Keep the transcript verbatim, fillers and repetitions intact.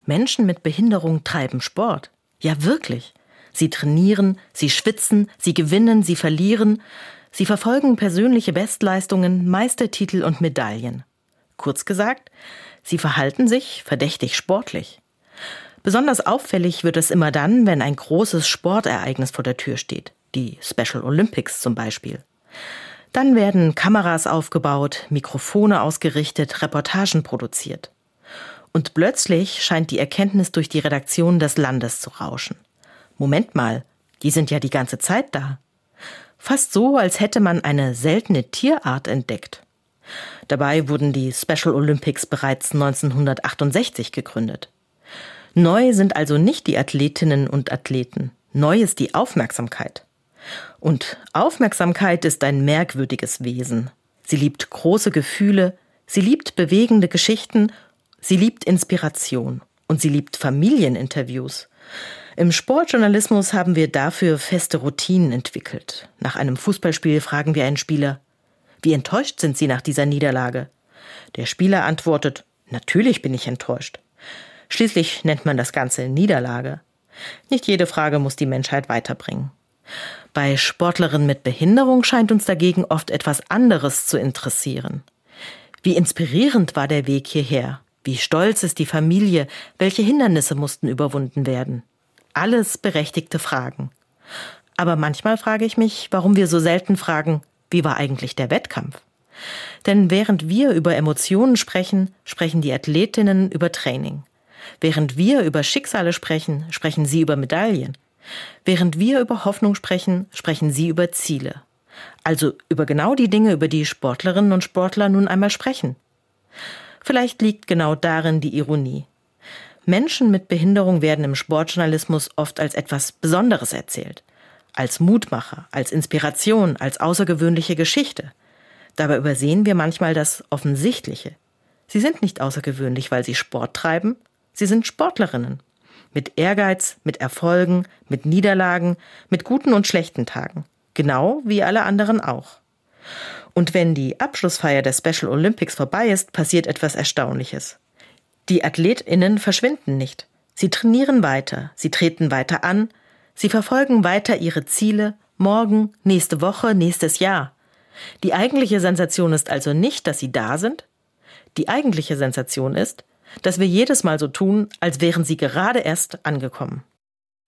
Menschen mit Behinderung treiben Sport. Ja, wirklich. Sie trainieren, sie schwitzen, sie gewinnen, sie verlieren. Sie verfolgen persönliche Bestleistungen, Meistertitel und Medaillen. Kurz gesagt, sie verhalten sich verdächtig sportlich. Besonders auffällig wird es immer dann, wenn ein großes Sportereignis vor der Tür steht. Die Special Olympics zum Beispiel. Dann werden Kameras aufgebaut, Mikrofone ausgerichtet, Reportagen produziert. Und plötzlich scheint die Erkenntnis durch die Redaktion des Landes zu rauschen. Moment mal, die sind ja die ganze Zeit da. Fast so, als hätte man eine seltene Tierart entdeckt. Dabei wurden die Special Olympics bereits neunzehnhundertachtundsechzig gegründet. Neu sind also nicht die Athletinnen und Athleten. Neu ist die Aufmerksamkeit. Und Aufmerksamkeit ist ein merkwürdiges Wesen. Sie liebt große Gefühle, sie liebt bewegende Geschichten, sie liebt Inspiration und sie liebt Familieninterviews. Im Sportjournalismus haben wir dafür feste Routinen entwickelt. Nach einem Fußballspiel fragen wir einen Spieler: Wie enttäuscht sind Sie nach dieser Niederlage? Der Spieler antwortet: Natürlich bin ich enttäuscht. Schließlich nennt man das Ganze Niederlage. Nicht jede Frage muss die Menschheit weiterbringen. Bei Sportlerinnen mit Behinderung scheint uns dagegen oft etwas anderes zu interessieren. Wie inspirierend war der Weg hierher? Wie stolz ist die Familie? Welche Hindernisse mussten überwunden werden? Alles berechtigte Fragen. Aber manchmal frage ich mich, warum wir so selten fragen, wie war eigentlich der Wettkampf? Denn während wir über Emotionen sprechen, sprechen die Athletinnen über Training. Während wir über Schicksale sprechen, sprechen sie über Medaillen. Während wir über Hoffnung sprechen, sprechen sie über Ziele. Also über genau die Dinge, über die Sportlerinnen und Sportler nun einmal sprechen. Vielleicht liegt genau darin die Ironie. Menschen mit Behinderung werden im Sportjournalismus oft als etwas Besonderes erzählt. Als Mutmacher, als Inspiration, als außergewöhnliche Geschichte. Dabei übersehen wir manchmal das Offensichtliche. Sie sind nicht außergewöhnlich, weil sie Sport treiben. Sie sind Sportlerinnen. Mit Ehrgeiz, mit Erfolgen, mit Niederlagen, mit guten und schlechten Tagen. Genau wie alle anderen auch. Und wenn die Abschlussfeier der Special Olympics vorbei ist, passiert etwas Erstaunliches. Die AthletInnen verschwinden nicht. Sie trainieren weiter, sie treten weiter an, sie verfolgen weiter ihre Ziele, morgen, nächste Woche, nächstes Jahr. Die eigentliche Sensation ist also nicht, dass sie da sind. Die eigentliche Sensation ist, dass wir jedes Mal so tun, als wären sie gerade erst angekommen.